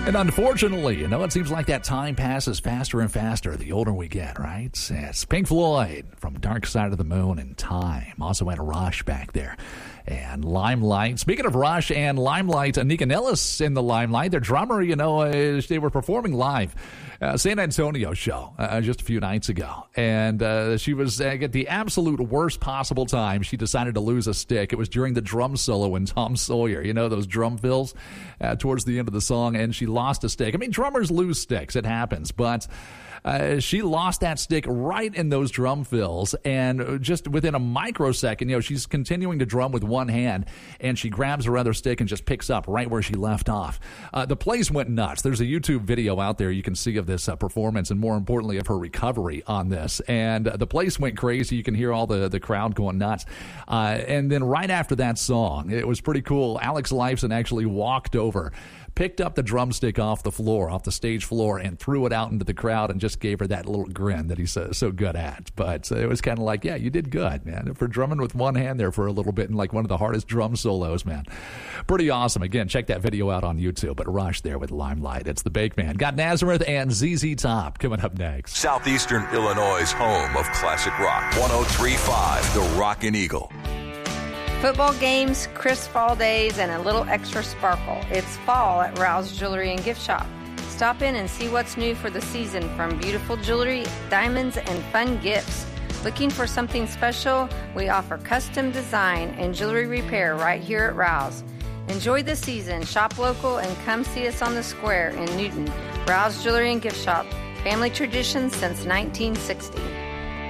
And unfortunately, it seems like that time passes faster and faster the older we get, right? It's Pink Floyd from Dark Side of the Moon and Time. Also had Rush back there. And Limelight. Speaking of Rush and Limelight, Anika Nellis in the Limelight. Their drummer, they were performing live San Antonio show just a few nights ago. And she was at the absolute worst possible time. She decided to lose a stick. It was during the drum solo in Tom Sawyer. Those drum fills towards the end of the song. And she lost a stick. Drummers lose sticks. It happens. But she lost that stick right in those drum fills. And just within a microsecond, she's continuing to drum with one hand. And she grabs her other stick and just picks up right where she left off. The place went nuts. There's a YouTube video out there you can see of this performance and, more importantly, of her recovery on this. And the place went crazy. You can hear all the crowd going nuts. And then right after that song, it was pretty cool. Alex Lifeson actually walked over, picked up the drumstick off the stage floor, and threw it out into the crowd and just gave her that little grin that he's so good at. But it was kind of like, yeah, you did good, man, for drumming with one hand there for a little bit in like one of the hardest drum solos, man. Pretty awesome. Again, check that video out on YouTube. But Rush there with Limelight. It's the Bake Man. Got Nazareth and ZZ Top coming up next. Southeastern Illinois' home of classic rock. 103.5, The Rockin' Eagle. Football games, crisp fall days, and a little extra sparkle. It's fall at Rouse Jewelry and Gift Shop. Stop in and see what's new for the season, from beautiful jewelry, diamonds, and fun gifts. Looking for something special? We offer custom design and jewelry repair right here at Rouse. Enjoy the season, shop local, and come see us on the square in Newton. Rouse Jewelry and Gift Shop. Family tradition since 1960.